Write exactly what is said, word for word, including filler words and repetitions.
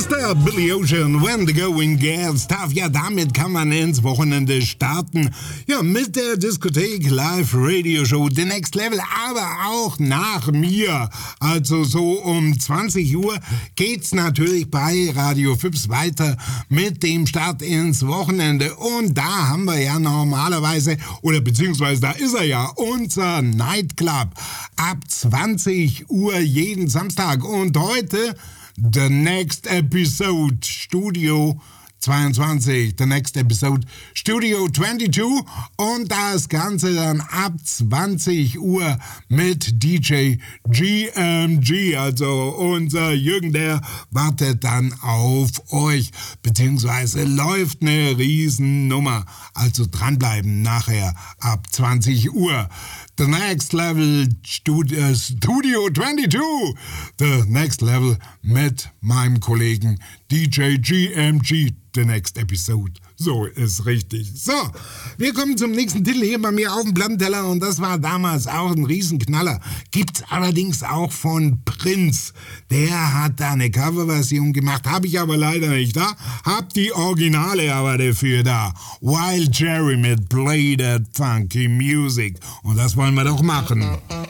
Mister Billy Ocean, When the Going Gets Tough. Ja, damit kann man ins Wochenende starten. Ja, mit der Diskothek Live Radio Show The Next Level, aber auch nach mir. Also so um zwanzig Uhr geht's natürlich bei Radio Fips weiter mit dem Start ins Wochenende. Und da haben wir ja normalerweise, oder beziehungsweise da ist er ja, unser Nightclub ab zwanzig Uhr jeden Samstag. Und heute The Next Episode Studio zweiundzwanzig, The Next Episode Studio zweiundzwanzig und das Ganze dann ab zwanzig Uhr mit D J G M G, also unser Jürgen, der wartet dann auf euch, beziehungsweise läuft eine Riesennummer, also dranbleiben nachher ab zwanzig Uhr. The Next Level Studio, Studio zweiundzwanzig, The Next Level mit meinem Kollegen D J G M G, The Next Episode. So ist richtig. So, wir kommen zum nächsten Titel hier bei mir auf dem Plattenteller und das war damals auch ein Riesenknaller. Gibt's allerdings auch von Prince. Der hat da eine Coverversion gemacht, habe ich aber leider nicht da. Hab die Originale aber dafür da. Wild Jerry mit Play That Funky Music. Und das wollen wir doch machen.